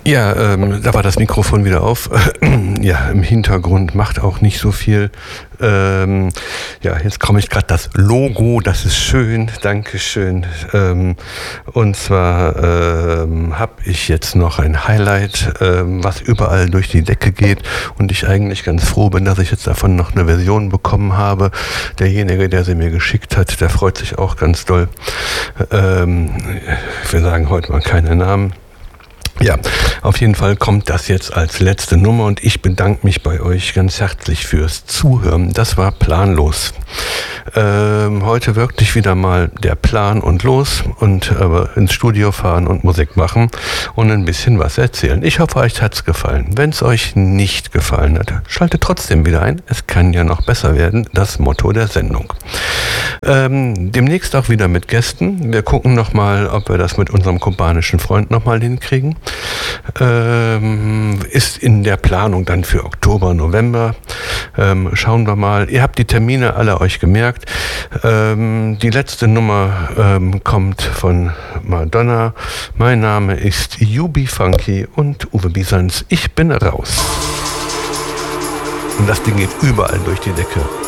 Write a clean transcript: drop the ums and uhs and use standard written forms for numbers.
Ja, da war das Mikrofon wieder auf. Ja, im Hintergrund macht auch nicht so viel. Ja, jetzt komme ich gerade das Logo, das ist schön, Dankeschön. Und zwar habe ich jetzt noch ein Highlight, was überall durch die Decke geht und ich eigentlich ganz froh bin, dass ich jetzt davon noch eine Version bekommen habe. Derjenige, der sie mir geschickt hat, der freut sich auch ganz doll. Wir sagen heute mal keine Namen. Ja, auf jeden Fall kommt das jetzt als letzte Nummer und ich bedanke mich bei euch ganz herzlich fürs Zuhören. Das war planlos. Heute wirklich wieder mal der Plan und los und ins Studio fahren und Musik machen und ein bisschen was erzählen. Ich hoffe, euch hat's gefallen. Wenn es euch nicht gefallen hat, schaltet trotzdem wieder ein. Es kann ja noch besser werden, das Motto der Sendung. Demnächst auch wieder mit Gästen. Wir gucken nochmal, ob wir das mit unserem kubanischen Freund nochmal hinkriegen. Ist in der Planung dann für Oktober, November. Schauen wir mal. Ihr habt die Termine alle euch gemerkt. Die letzte Nummer kommt von Madonna. Mein Name ist Yubi Funky und Uwe Bisans. Ich bin raus. Und das Ding geht überall durch die Decke.